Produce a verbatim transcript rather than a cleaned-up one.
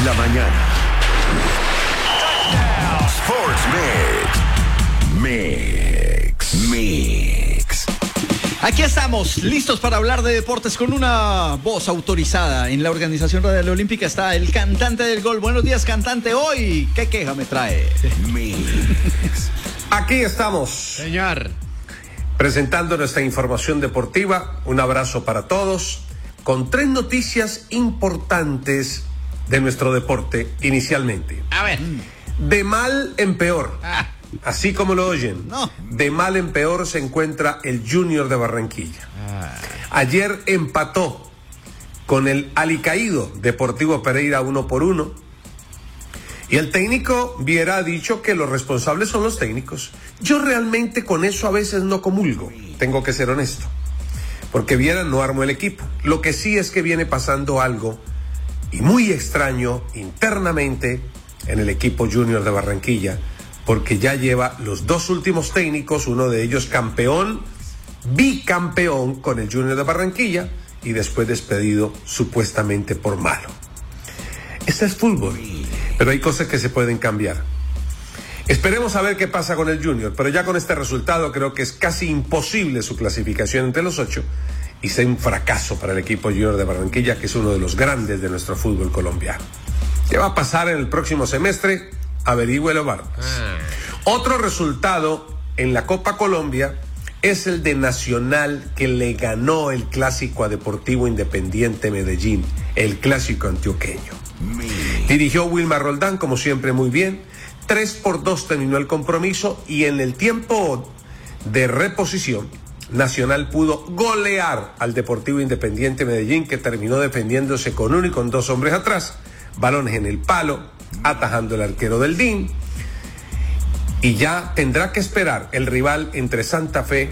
la mañana. Sports Mix. Mix. Mix. Aquí estamos, listos para hablar de deportes con una voz autorizada. En la Organización Radial Olímpica está el cantante del gol. Buenos días, cantante. Hoy, ¿qué queja me trae? Mix. Aquí estamos. Señor. Presentando nuestra información deportiva. Un abrazo para todos. Con tres noticias importantes de nuestro deporte inicialmente. A ver. De mal en peor. Ah. Así como lo oyen. No. De mal en peor se encuentra el Junior de Barranquilla. Ah. Ayer empató con el alicaído Deportivo Pereira uno por uno. Y el técnico Viera ha dicho que los responsables son los técnicos. Yo realmente con eso a veces no comulgo, tengo que ser honesto, porque Viera no armó el equipo. Lo que sí es que viene pasando algo y muy extraño internamente en el equipo Junior de Barranquilla, porque ya lleva los dos últimos técnicos, uno de ellos campeón, bicampeón con el Junior de Barranquilla y después despedido supuestamente por malo. Este es fútbol. Pero hay cosas que se pueden cambiar. Esperemos a ver qué pasa con el Junior, pero ya con este resultado creo que es casi imposible su clasificación entre los ocho y sea un fracaso para el equipo Junior de Barranquilla, que es uno de los grandes de nuestro fútbol colombiano. ¿Qué va a pasar en el próximo semestre? Averígüelo, Vargas. Ah. Otro resultado en la Copa Colombia es el de Nacional, que le ganó el clásico a Deportivo Independiente Medellín, el clásico antioqueño. Dirigió Wilmar Roldán, como siempre, muy bien. tres por dos terminó el compromiso y en el tiempo de reposición, Nacional pudo golear al Deportivo Independiente Medellín, que terminó defendiéndose con uno y con dos hombres atrás, balones en el palo, atajando el arquero del D I N. Y ya tendrá que esperar el rival entre Santa Fe